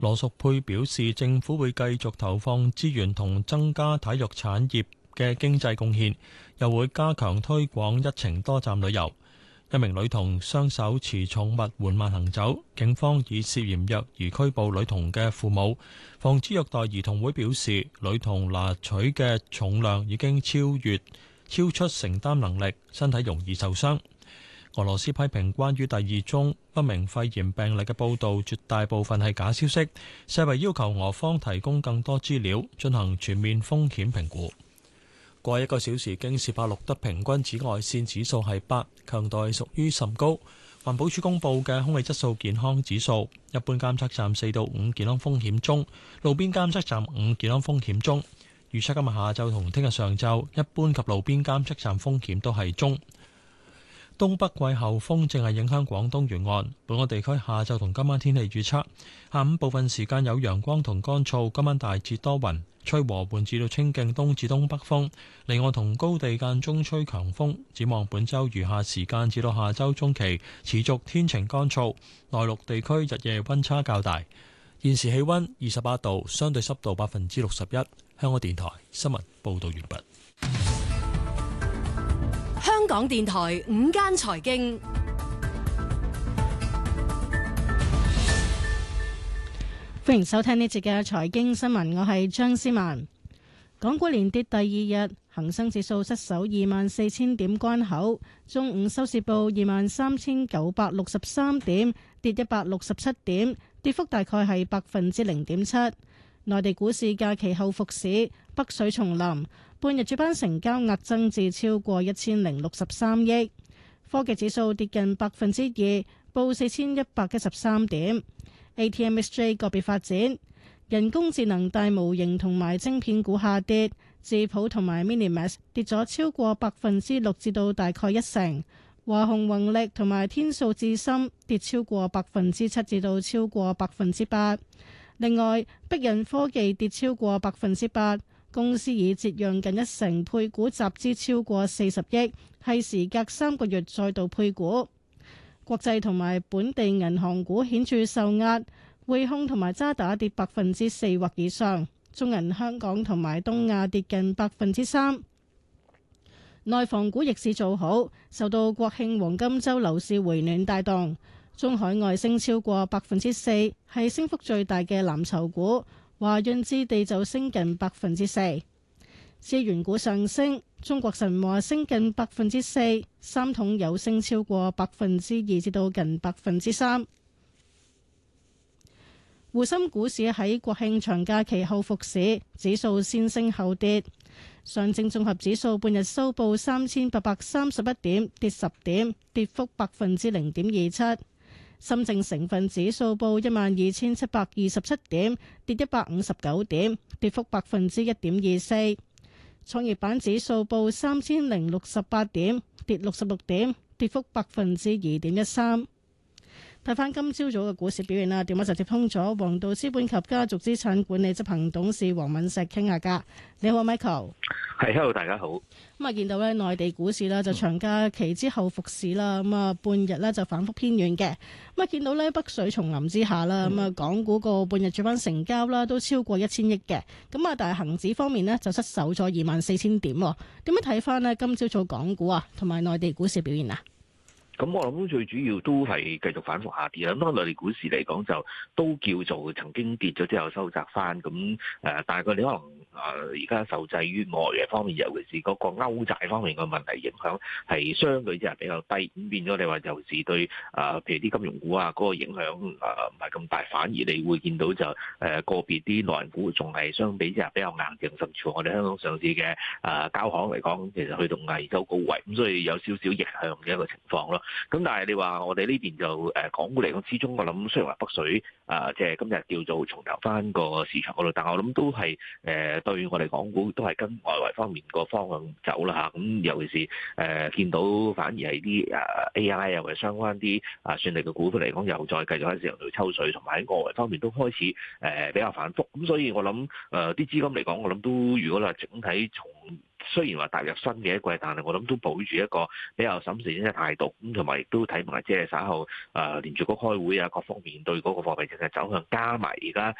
羅淑佩表示，政府會繼續投放資源同增加體育產業嘅經濟貢獻，又會加強推廣一程多站旅遊。一名女童雙手持寵物緩慢行走，警方以涉嫌虐兒拘捕女童嘅父母。防止虐待兒童會表示，女童拿取嘅重量已經超出承擔能力，身體容易受傷。俄羅斯批評關於第二宗不明肺炎病例嘅報導，絕大部分係假消息。世衛要求俄方提供更多資料，進行全面風險評估。過一個小時，京士柏錄得平均紫外線指數係8，強度係屬於甚高。環保署公佈嘅空氣質素健康指數，一般監測站4到5健康風險中，路邊監測站5健康風險中。預測今日下晝同聽日上晝，一般及路邊監測站風險都係中。東北季候風正係影響廣東沿岸，本港地區下晝同今晚天氣預測：下午部分時間有陽光同乾燥，今晚大致多雲，吹和緩至到清勁東至東北風，離岸同高地間中吹強風。展望本週餘下時間至到下週中期持續天晴乾燥，內陸地區日夜溫差較大。現時氣溫28度，相對濕度61%。香港電台新聞報道完畢。 香港電台午間財經， 歡迎收聽呢節嘅財經新聞，我係張思文。港股連跌第二日，恒生指數失守24,000點關口，中午收市報23,963點，跌167點，跌幅大概係0.7%。內地股市假期後復市，北水重臨，半日主板成交額增至超過1063億。科技指數跌近2%，報4113點。ATMXJ 個別發展，人工智能大模型同埋晶片股下跌，智譜同埋 Minimax 跌咗超過6%至到大概1成。華虹宏力同埋天數智深跌超過7%至到超過8%。另外，碧印科技跌超過8%，公司以折讓近1成配股集資超過40億，係時隔3個月再度配股。國際同埋本地銀行股顯著受壓，匯控同埋渣打跌4%或以上，中銀香港同埋東亞跌近3%。內房股逆市做好，受到國慶黃金週樓市回暖帶動。中海外升超過4%，係升幅最大嘅藍籌股。華潤置地就升近4%。資源股上升，中國神華升近4%，三桶油升超過2%至到近3%。滬深股市喺國慶長假期後復市，指數先升後跌。上證綜合指數半日收報3831點，跌10點，跌幅0.27%。深證成分指數報12,727點，跌159點，跌幅1.24%。創業板指數報3068點，跌66點，跌幅2.13%。睇翻今朝早嘅股市表現啦，電話就接通咗黃道資本及家族資產管理執行董事黃敏石傾下偈。你好 ，Michael。 係，hello，大家好。 咁啊，見到咧內地股市啦，就長假期之後復市啦，咁啊半日咧就反覆偏軟嘅。咁啊，見到咧北水重臨之下啦，咁啊港股個半日主板成交啦都超過1000億嘅。咁啊，但係恒指方面呢，就失守咗24,000點。點樣睇翻呢？今朝早港股啊，同埋內地股市表現啊？ 咁我諗最主要都係繼續反覆下跌啦。咁內地股市嚟講就都叫做曾經跌咗之後收窄翻。咁但係佢哋可能而家受制於外嘅方面，尤其是嗰個歐債方面嘅問題影響係相對之下比較低。咁變咗你話尤其是對譬如啲金融股啊嗰個影響唔係咁大，反而你會見到就個別啲內銀股仲係相比之下比較硬淨，甚至乎我哋香港上市嘅交行嚟講，其實去到亞洲高位，咁所以有少少逆向嘅一個情況咯。咁但係你話我哋呢邊就港股嚟講，始終我諗雖然話北水即係今日叫做重投翻個市場嗰度，但我諗都係對我哋港股都係跟外圍方面個方向走啦嚇。咁尤其是見到反而係啲AI 啊或者相關啲算力嘅股份嚟講，又再繼續喺市場度抽水，同埋喺外圍方面都開始比較反覆。咁所以我諗啲資金嚟講，我諗都如果話整體從雖然話踏入新嘅一季，但係我諗都保住一個比較審慎嘅態度，咁同埋亦都睇埋即係稍後聯儲局開會啊，各方面對嗰個貨幣政策走向，加埋而家